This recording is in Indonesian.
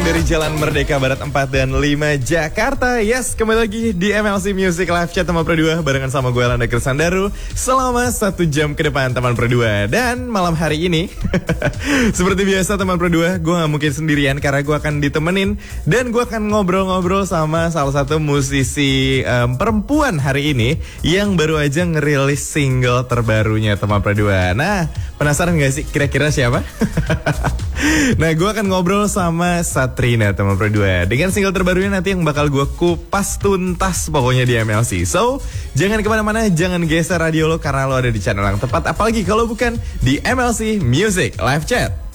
dari Jalan Merdeka Barat 4 dan 5 Jakarta. Yes, kembali lagi di MLC Music Live Chat teman Pro 2 barengan sama gue Landa Kersandaru selama 1 jam ke depan teman Pro 2. Dan malam hari ini seperti biasa teman Pro 2, gue gak mungkin sendirian karena gue akan ditemenin dan gue akan ngobrol-ngobrol sama salah satu musisi perempuan hari ini yang baru aja ngerilis single terbarunya teman Pro 2. Nah, penasaran gak sih kira-kira siapa? Nah, gue akan ngobrol sama Satrina teman Pro 2 dengan single terbarunya nanti yang bakal gue kupas tuntas pokoknya di MLC. So, jangan kemana-mana, jangan geser radio lo karena lo ada di channel yang tepat. Apalagi kalau bukan di MLC Music Live Chat.